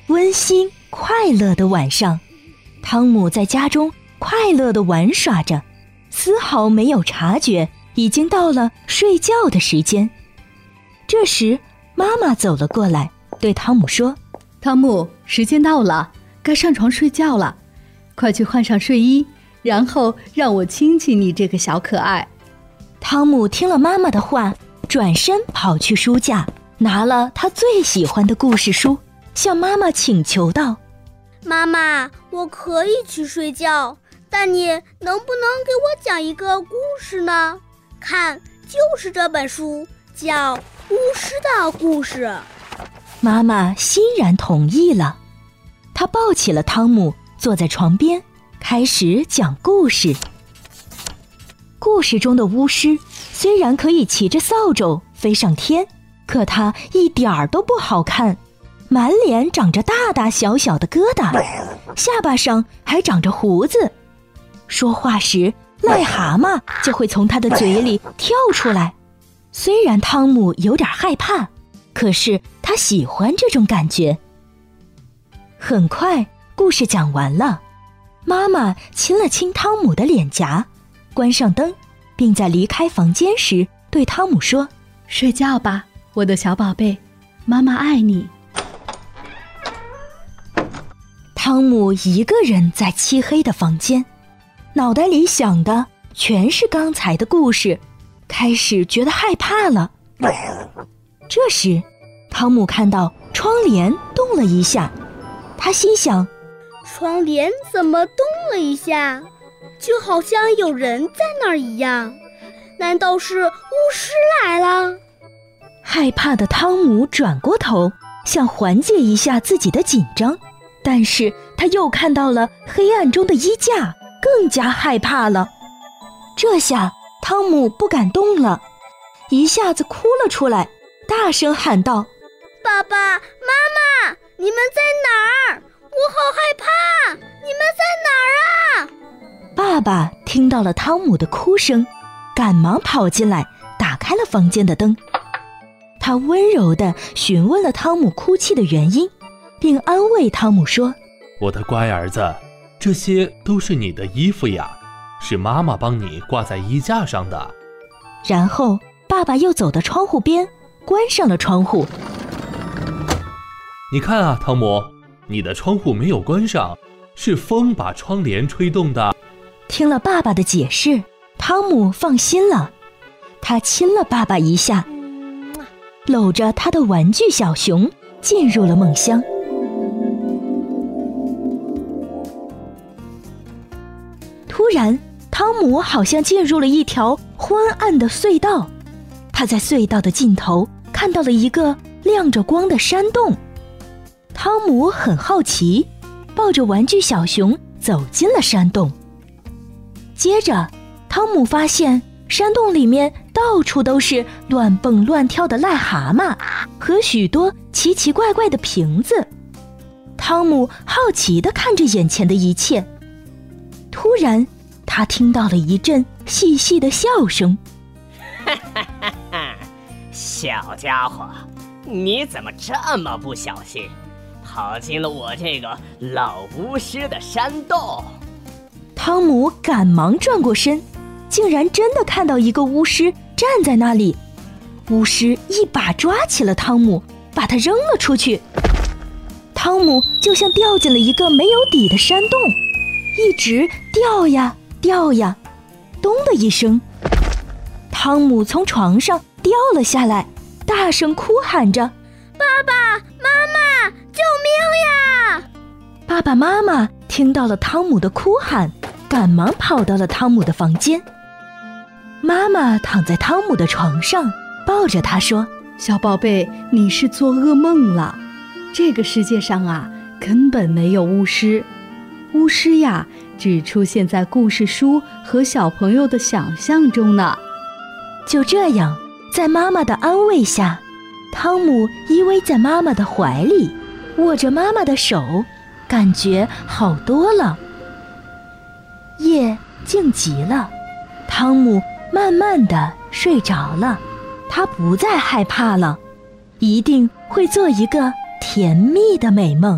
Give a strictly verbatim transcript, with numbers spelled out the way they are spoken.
温馨快乐的晚上，汤姆在家中快乐地玩耍着，丝毫没有察觉已经到了睡觉的时间。这时妈妈走了过来，对汤姆说： 汤姆，时间到了，该上床睡觉了，快去换上睡衣，然后让我亲亲你这个小可爱。 汤姆听了妈妈的话，转身跑去书架，拿了他最喜欢的故事书，向妈妈请求道： 妈妈，我可以去睡觉，但你能不能给我讲一个故事呢？看，就是这本书，叫《巫师的故事》。 妈妈欣然同意了，她抱起了汤姆，坐在床边，开始讲故事。故事中的巫师虽然可以骑着扫帚飞上天，可他一点儿都不好看，满脸长着大大小小的疙瘩，下巴上还长着胡子，说话时癞蛤蟆就会从他的嘴里跳出来。虽然汤姆有点害怕，可是他喜欢这种感觉。很快故事讲完了，妈妈亲了亲汤姆的脸颊，关上灯，并在离开房间时对汤姆说： 睡觉吧，我的小宝贝，妈妈爱你。 汤姆一个人在漆黑的房间，脑袋里想的全是刚才的故事，开始觉得害怕了。这时汤姆看到窗帘动了一下，他心想： 窗帘怎么动了一下，就好像有人在那儿一样，难道是巫师来了？ 害怕的汤姆转过头，想缓解一下自己的紧张，但是他又看到了黑暗中的衣架，更加害怕了。这下汤姆不敢动了，一下子哭了出来，大声喊道： 爸爸妈妈，你们在哪儿？我好害怕，你们在哪儿啊？ 爸爸听到了汤姆的哭声，赶忙跑进来，打开了房间的灯。他温柔地询问了汤姆哭泣的原因，并安慰汤姆说： 我的乖儿子，这些都是你的衣服呀，是妈妈帮你挂在衣架上的。 然后爸爸又走到窗户边，关上了窗户。 你看啊，汤姆，你的窗户没有关上，是风把窗帘吹动的。 听了爸爸的解释，汤姆放心了，他亲了爸爸一下，搂着他的玩具小熊进入了梦乡。突然，汤姆好像进入了一条昏暗的隧道，他在隧道的尽头看到了一个亮着光的山洞。汤姆很好奇，抱着玩具小熊走进了山洞。接着，汤姆发现山洞里面到处都是乱蹦乱跳的癞蛤蟆和许多奇奇怪怪的瓶子。汤姆好奇地看着眼前的一切，突然他听到了一阵细细的笑声。 小家伙，你怎么这么不小心，跑进了我这个老巫师的山洞？ 汤姆赶忙转过身，竟然真的看到一个巫师站在那里。巫师一把抓起了汤姆，把他扔了出去。汤姆就像掉进了一个没有底的山洞，一直掉呀掉呀，咚的一声，汤姆从床上掉了下来，大声哭喊着： 爸爸妈妈，救命呀！ 爸爸妈妈听到了汤姆的哭喊，赶忙跑到了汤姆的房间。妈妈躺在汤姆的床上，抱着他说： 小宝贝，你是做噩梦了，这个世界上啊，根本没有巫师。巫师呀，只出现在故事书和小朋友的想象中呢。 就这样，在妈妈的安慰下，汤姆依偎在妈妈的怀里，握着妈妈的手，感觉好多了。夜静极了，汤姆慢慢地睡着了，他不再害怕了，一定会做一个甜蜜的美梦。